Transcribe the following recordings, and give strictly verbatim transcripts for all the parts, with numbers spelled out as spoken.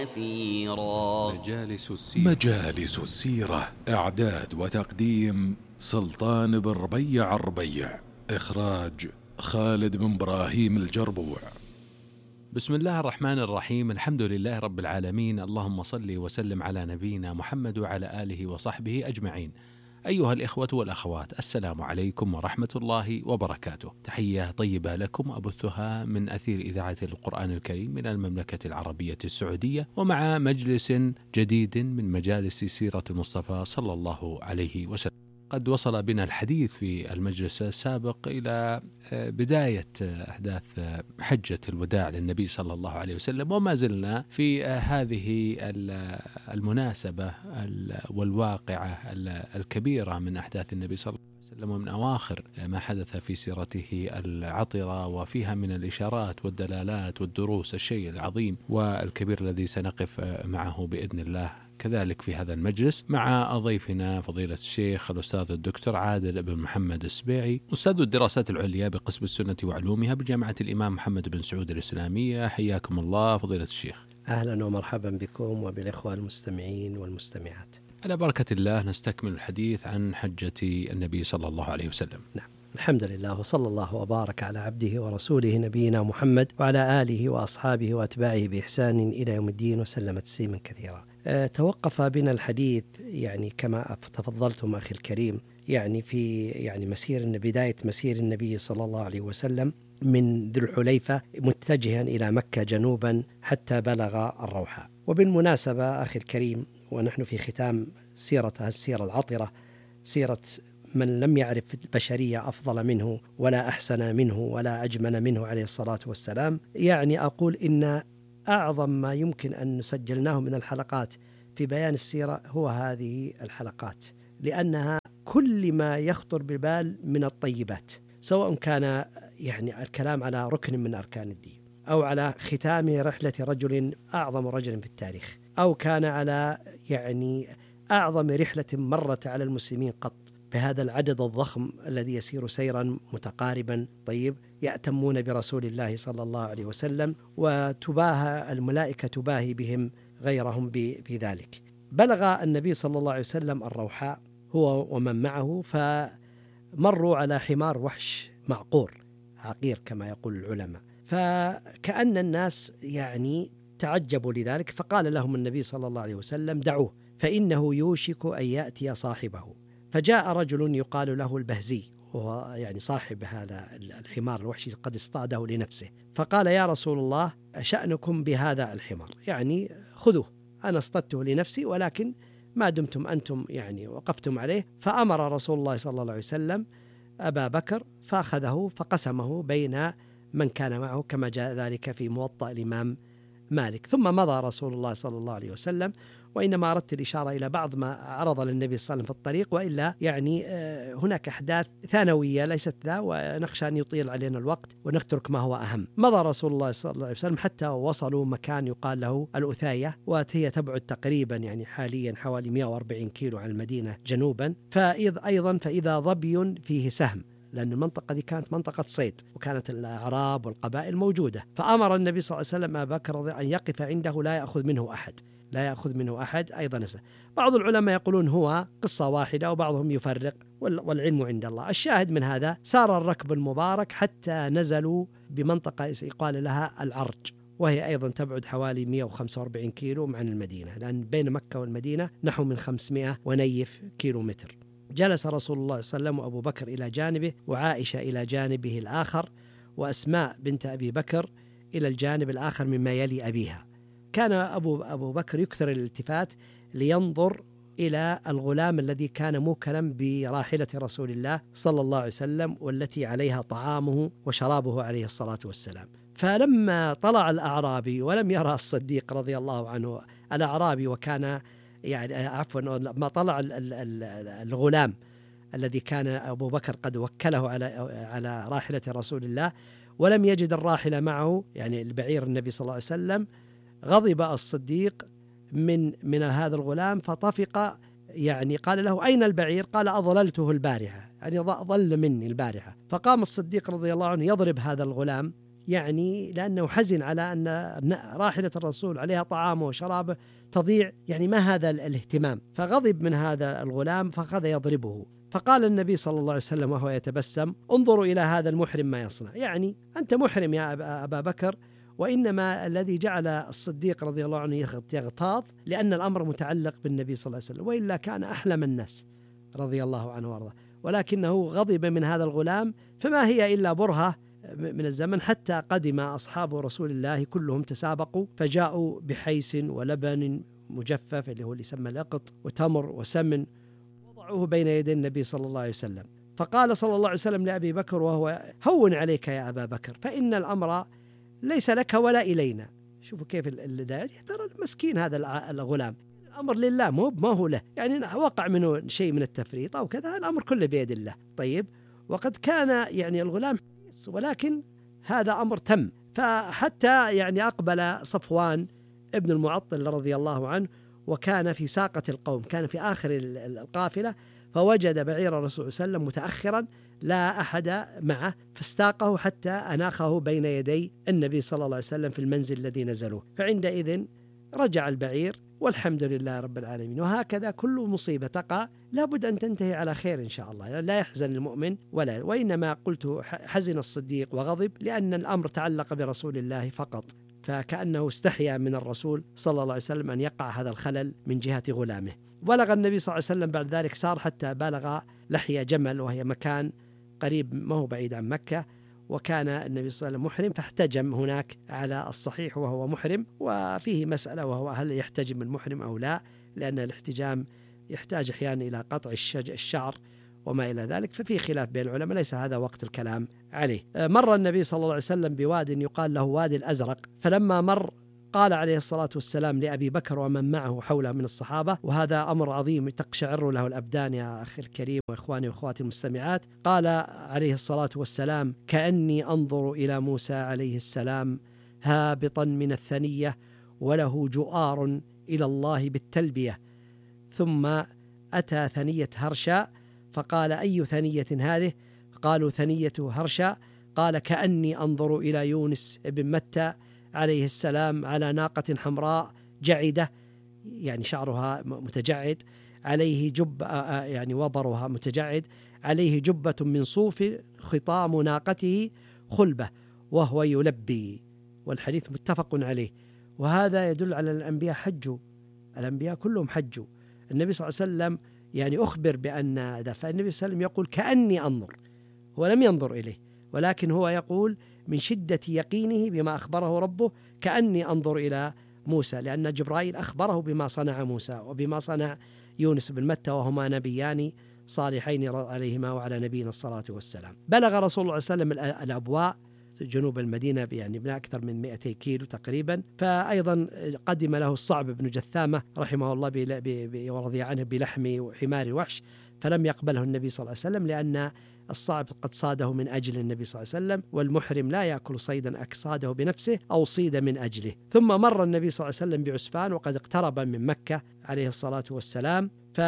كثيرا. مجالس السيرة. مجالس السيرة، إعداد وتقديم سلطان بن ربيع الربيع، إخراج خالد بن إبراهيم الجربوع. بسم الله الرحمن الرحيم، الحمد لله رب العالمين، اللهم صل وسلم على نبينا محمد وعلى آله وصحبه أجمعين. أيها الإخوة والأخوات، السلام عليكم ورحمة الله وبركاته. تحية طيبة لكم أبثها من أثير إذاعة القرآن الكريم من المملكة العربية السعودية، ومع مجلس جديد من مجالس سيرة المصطفى صلى الله عليه وسلم. قد وصل بنا الحديث في المجلس السابق إلى بداية أحداث حجة الوداع للنبي صلى الله عليه وسلم، وما زلنا في هذه المناسبة والواقعة الكبيرة من أحداث النبي صلى الله عليه وسلم، ومن أواخر ما حدث في سيرته العطرة، وفيها من الإشارات والدلالات والدروس الشيء العظيم والكبير الذي سنقف معه بإذن الله كذلك في هذا المجلس مع ضيفنا فضيلة الشيخ الأستاذ الدكتور عادل بن محمد السبيعي، أستاذ الدراسات العليا بقسم السنة وعلومها بجامعة الإمام محمد بن سعود الإسلامية. حياكم الله فضيلة الشيخ. أهلا ومرحبا بكم وبالإخوة المستمعين والمستمعات. على بركة الله نستكمل الحديث عن حجة النبي صلى الله عليه وسلم. نعم، الحمد لله، وصلى الله وبارك على عبده ورسوله نبينا محمد وعلى آله وأصحابه وأتباعه بإحسان إلى يوم الدين، وسلم تسليما كثيرا. أه توقف بنا الحديث يعني كما تفضلتم أخي الكريم، يعني في يعني مسير بداية مسير النبي صلى الله عليه وسلم من ذو الحليفة متجها إلى مكة جنوبا حتى بلغ الروحاء. وبالمناسبة أخي الكريم، ونحن في ختام سيرة السيرة العطرة، سيرة من لم يعرف البشرية أفضل منه ولا أحسن منه ولا أجمل منه عليه الصلاة والسلام، يعني أقول إن أعظم ما يمكن أن نسجلناه من الحلقات في بيان السيرة هو هذه الحلقات، لأنها كل ما يخطر بالبال من الطيبات، سواء كان يعني الكلام على ركن من أركان الدين، أو على ختام رحلة رجل أعظم رجل في التاريخ، أو كان على يعني أعظم رحلة مرت على المسلمين قط بهذا العدد الضخم الذي يسير سيرا متقاربا طيب، يأتمون برسول الله صلى الله عليه وسلم، وتباهى الملائكة تباهي بهم غيرهم بذلك. بلغ النبي صلى الله عليه وسلم الروحاء هو ومن معه، فمروا على حمار وحش معقور عقير كما يقول العلماء، فكأن الناس يعني تعجبوا لذلك، فقال لهم النبي صلى الله عليه وسلم: دعوه فإنه يوشك أن يأتي صاحبه. فجاء رجل يقال له البهزي، وهو يعني صاحب هذا الحمار الوحشي قد اصطاده لنفسه، فقال: يا رسول الله، شأنكم بهذا الحمار؟ يعني خذوه، أنا اصطدته لنفسي، ولكن ما دمتم أنتم يعني وقفتم عليه. فأمر رسول الله صلى الله عليه وسلم أبا بكر فأخذه فقسمه بين من كان معه، كما جاء ذلك في موطأ الإمام مالك. ثم مضى رسول الله صلى الله عليه وسلم، وإنما أردت الإشارة إلى بعض ما عرض للنبي صلى الله عليه وسلم في الطريق، وإلا يعني هناك أحداث ثانوية ليست ذا، ونخشى أن يطيل علينا الوقت ونترك ما هو أهم. مضى رسول الله صلى الله عليه وسلم حتى وصلوا مكان يقال له الأثاية، وهي تبعد تقريبا يعني حاليا حوالي مئة وأربعين كيلو عن المدينة جنوبا. فإذ أيضا فإذا ظبي فيه سهم، لأن المنطقة دي كانت منطقة صيد، وكانت الأعراب والقبائل موجودة. فأمر النبي صلى الله عليه وسلم أبا بكر أن يقف عنده لا يأخذ منه أحد، لا يأخذ منه أحد أيضا نفسه. بعض العلماء يقولون هو قصة واحدة، وبعضهم يفرق، والعلم عند الله. الشاهد من هذا، سار الركب المبارك حتى نزلوا بمنطقة يقال لها العرج، وهي أيضا تبعد حوالي مئة وخمسة وأربعين كيلو عن المدينة، لأن بين مكة والمدينة نحو من خمسمئة ونيف كيلو متر. جلس رسول الله صلى الله عليه وسلم وأبو بكر إلى جانبه، وعائشة إلى جانبه الآخر، وأسماء بنت أبي بكر إلى الجانب الآخر مما يلي أبيها. كان أبو, أبو بكر يكثر الالتفات لينظر إلى الغلام الذي كان موكلا براحلة رسول الله صلى الله عليه وسلم، والتي عليها طعامه وشرابه عليه الصلاة والسلام. فلما طلع الأعرابي ولم يرى الصديق رضي الله عنه الأعرابي، وكان يعني عفوا ما طلع الغلام الذي كان أبو بكر قد وكله على على راحلة رسول الله، ولم يجد الراحلة معه يعني البعير النبي صلى الله عليه وسلم، غضب الصديق من من هذا الغلام، فطفق يعني قال له: أين البعير؟ قال: أضللته البارحة، يعني ضل مني البارحة. فقام الصديق رضي الله عنه يضرب هذا الغلام يعني لأنه حزن على أن راحلة الرسول عليها طعامه وشرابه تضيع، يعني ما هذا الاهتمام، فغضب من هذا الغلام فأخذ يضربه. فقال النبي صلى الله عليه وسلم وهو يتبسم: انظروا إلى هذا المحرم ما يصنع، يعني أنت محرم يا أبا بكر، وإنما الذي جعل الصديق رضي الله عنه يغتاظ لأن الأمر متعلق بالنبي صلى الله عليه وسلم، وإلا كان أحلم الناس رضي الله عنه وارضاه، ولكنه غضب من هذا الغلام، فما هي إلا برهة من الزمن حتى قدم أصحاب رسول الله كلهم تسابقوا فجاءوا بحيس ولبن مجفف اللي هو اللي يسمى الأقط وتمر وسمن، وضعوه بين يدي النبي صلى الله عليه وسلم. فقال صلى الله عليه وسلم لأبي بكر وهو: هون عليك يا أبا بكر، فإن الأمر ليس لك ولا إلينا. شوفوا كيف الداعي، ترى المسكين هذا الغلام الأمر لله، مو ما هو له، يعني وقع منه شيء من التفريط أو كذا، الأمر كله بيد الله. طيب، وقد كان يعني الغلام ولكن هذا أمر تم. فحتى يعني أقبل صفوان ابن المعطل رضي الله عنه، وكان في ساقة القوم، كان في آخر القافلة، فوجد بعير الرسول صلى الله عليه وسلم متأخرا لا أحد معه، فاستاقه حتى أناخه بين يدي النبي صلى الله عليه وسلم في المنزل الذي نزلوه. فعندئذ رجع البعير والحمد لله رب العالمين. وهكذا كل مصيبة تقع لابد أن تنتهي على خير إن شاء الله، لا يحزن المؤمن ولا، وإنما قلت حزن الصديق وغضب لأن الأمر تعلق برسول الله فقط، فكأنه استحيا من الرسول صلى الله عليه وسلم أن يقع هذا الخلل من جهة غلامه. بلغ النبي صلى الله عليه وسلم بعد ذلك، صار حتى بلغ لحية جمل، وهي مكان قريب ما هو بعيد عن مكة، وكان النبي صلى الله عليه وسلم محرم فاحتجم هناك على الصحيح وهو محرم، وفيه مسألة وهو هل يحتجم المحرم أو لا، لأن الاحتجام يحتاج أحيانا إلى قطع الشعر وما إلى ذلك، ففي خلاف بين العلماء، ليس هذا وقت الكلام عليه. مر النبي صلى الله عليه وسلم بواد يقال له وادي الأزرق، فلما مر قال عليه الصلاة والسلام لأبي بكر ومن معه حوله من الصحابة، وهذا أمر عظيم تقشعر له الأبدان يا أخي الكريم وإخواني وإخواتي المستمعات، قال عليه الصلاة والسلام: كأني أنظر إلى موسى عليه السلام هابطا من الثنية وله جؤار إلى الله بالتلبية، ثم أتى ثنية هرشا فقال: أي ثنية هذه؟ قالوا: ثنية هرشا. قال: كأني أنظر إلى يونس بن متى عليه السلام على ناقة حمراء جعدة، يعني شعرها متجعد، عليه جب يعني وبرها متجعد، عليه جبة من صوف، خطام ناقته خلبة وهو يلبي. والحديث متفق عليه. وهذا يدل على الأنبياء حجوا، الأنبياء كلهم حجوا. النبي صلى الله عليه وسلم يعني أخبر بأن هذا، فالنبي صلى الله عليه وسلم يقول: كأني أنظر، هو لم ينظر إليه، ولكن هو يقول من شدة يقينه بما أخبره ربه: كأني أنظر إلى موسى، لأن جبرائيل أخبره بما صنع موسى وبما صنع يونس بن متى، وهما نبيان صالحين عليهما وعلى نبينا الصلاة والسلام. بلغ رسول الله صلى الله عليه وسلم الأبواء جنوب المدينة يعني من أكثر من مئتي كيلو تقريبا، فأيضا قدم له الصعب بن جثامة رحمه الله ورضي عنه بلحم حمار وحش، فلم يقبله النبي صلى الله عليه وسلم، لأن الصعب قد صاده من أجل النبي صلى الله عليه وسلم، والمحرم لا يأكل صيدا أكصاده بنفسه أو صيد من أجله. ثم مر النبي صلى الله عليه وسلم بعسفان وقد اقترب من مكة عليه الصلاة والسلام،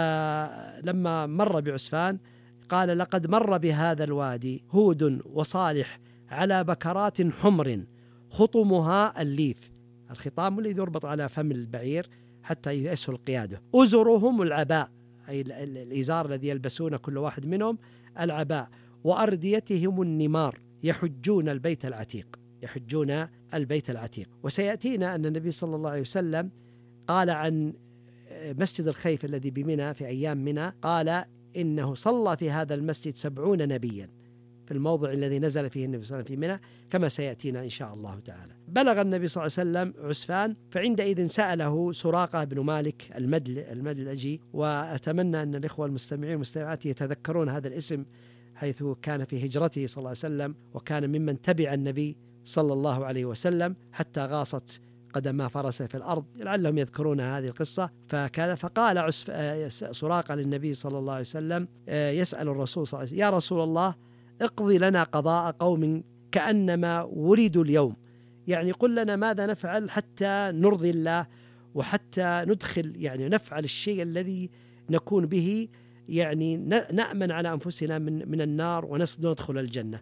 فلما مر بعسفان قال: لقد مر بهذا الوادي هود وصالح على بكرات حمر خطمها الليف، الخطام الذي يربط على فم البعير حتى يسهل قياده، أزرهم العباء، أي الإزار الذي يلبسون كل واحد منهم العباء، وأرديتهم النمار، يحجون البيت العتيق، يحجون البيت العتيق. وسيأتينا أن النبي صلى الله عليه وسلم قال عن مسجد الخيف الذي بمنى في أيام منى، قال إنه صلى في هذا المسجد سبعون نبيا في الموضع الذي نزل فيه النبي صلى الله عليه وسلم في منى، كما سيأتينا إن شاء الله تعالى. بلغ النبي صلى الله عليه وسلم عسفان، فعندئذ سأله سراقة بن مالك المدل المدلجي، وأتمنى أن الإخوة المستمعين والمستمعات يتذكرون هذا الاسم، حيث كان في هجرته صلى الله عليه وسلم، وكان ممن تبع النبي صلى الله عليه وسلم حتى غاصت قدما فرسه في الأرض، لعلهم يذكرون هذه القصة. فكذا فقال عسف سراقة للنبي صلى الله عليه وسلم يسأل الرسول صلى الله عليه وسلم: يا رسول الله، اقضي لنا قضاء قوم كأنما ولدوا اليوم، يعني قل لنا ماذا نفعل حتى نرضي الله، وحتى ندخل يعني نفعل الشيء الذي نكون به يعني نأمن على أنفسنا من من النار وندخل الجنة.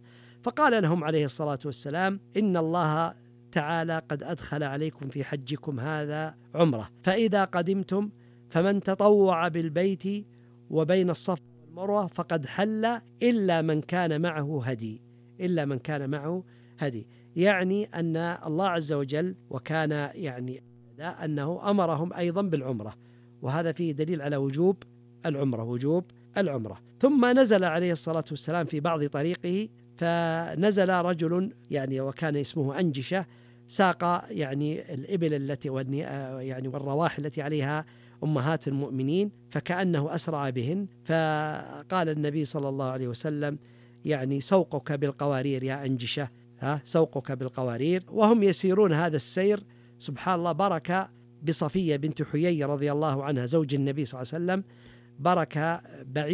فقال لهم عليه الصلاة والسلام: إن الله تعالى قد أدخل عليكم في حجكم هذا عمرة، فإذا قدمتم فمن تطوع بالبيت وبين الصفا والمروة فقد حل إلا من كان معه هدي إلا من كان معه هدي يعني أن الله عز وجل وكان يعني أنه أمرهم أيضا بالعمرة، وهذا فيه دليل على وجوب العمرة وجوب العمرة. ثم نزل عليه الصلاة والسلام في بعض طريقه، فنزل رجل يعني وكان اسمه أنجشة ساق يعني الإبل التي يعني والرواحل التي عليها أمهات المؤمنين، فكأنه أسرع بهن، فقال النبي صلى الله عليه وسلم: يعني سوقك بالقوارير يا أنجشة، ها سوقك بالقوارير. وهم يسيرون هذا السير، سبحان الله، بركة بصفية بنت حيي رضي الله عنها زوج النبي صلى الله عليه وسلم، بركة بعيد